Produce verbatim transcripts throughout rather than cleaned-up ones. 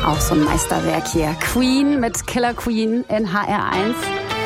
Auch so ein Meisterwerk hier. Queen mit Killer Queen in H R eins.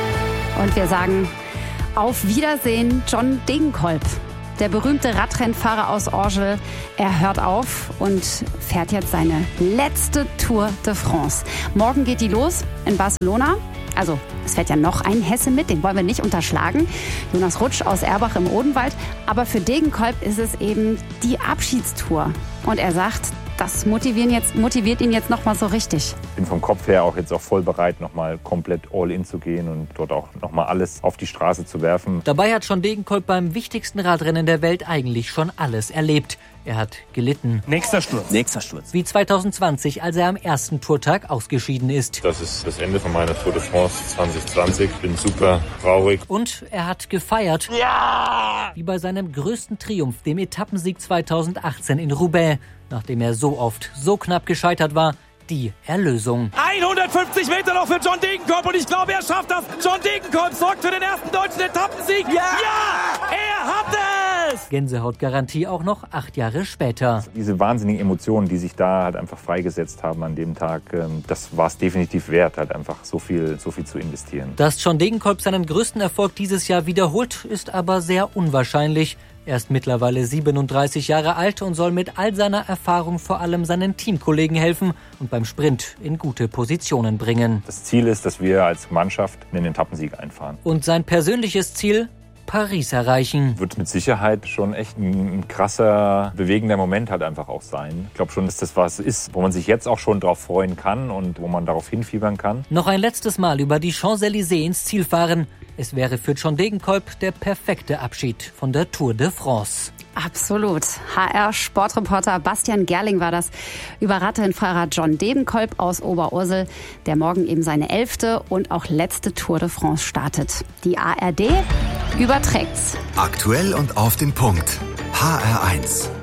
Und wir sagen auf Wiedersehen, John Degenkolb. Der berühmte Radrennfahrer aus Orgel, er hört auf und fährt jetzt seine letzte Tour de France. Morgen geht die los in Barcelona. Also es fährt ja noch ein Hesse mit, den wollen wir nicht unterschlagen. Jonas Rutsch aus Erbach im Odenwald. Aber für Degenkolb ist es eben die Abschiedstour. Und er sagt, das motivieren jetzt, motiviert ihn jetzt nochmal so richtig. Ich bin vom Kopf her auch jetzt auch voll bereit, nochmal komplett all in zu gehen und dort auch nochmal alles auf die Straße zu werfen. Dabei hat John Degenkolb beim wichtigsten Radrennen der Welt eigentlich schon alles erlebt. Er hat gelitten. Nächster Sturz. Nächster Sturz. Wie zwanzig zwanzig, als er am ersten Tourtag ausgeschieden ist. Das ist das Ende von meiner Tour de France zwanzig zwanzig. Ich bin super traurig. Und er hat gefeiert. Ja! Wie bei seinem größten Triumph, dem Etappensieg zweitausendachtzehn in Roubaix. Nachdem er so oft, so knapp gescheitert war, die Erlösung. hundertfünfzig Meter noch für John Degenkolb und ich glaube, er schafft das. John Degenkolb sorgt für den ersten deutschen Etappensieg. Ja! Ja! Er hat es! Gänsehautgarantie auch noch acht Jahre später. Diese wahnsinnigen Emotionen, die sich da halt einfach freigesetzt haben an dem Tag, das war es definitiv wert, halt einfach so viel, so viel zu investieren. Dass John Degenkolb seinen größten Erfolg dieses Jahr wiederholt, ist aber sehr unwahrscheinlich. Er ist mittlerweile siebenunddreißig Jahre alt und soll mit all seiner Erfahrung vor allem seinen Teamkollegen helfen und beim Sprint in gute Positionen bringen. Das Ziel ist, dass wir als Mannschaft einen Etappensieg einfahren. Und sein persönliches Ziel? Paris erreichen. Wird mit Sicherheit schon echt ein, ein krasser, bewegender Moment halt einfach auch sein. Ich glaube schon, dass das was ist, wo man sich jetzt auch schon drauf freuen kann und wo man darauf hinfiebern kann. Noch ein letztes Mal über die Champs-Élysées ins Ziel fahren. Es wäre für John Degenkolb der perfekte Abschied von der Tour de France. Absolut. H R-Sportreporter Bastian Gerling war das über Radrennfahrer John Degenkolb aus Oberursel, der morgen eben seine elfte und auch letzte Tour de France startet. Die A R D überträgt's. Aktuell und auf den Punkt. H R eins.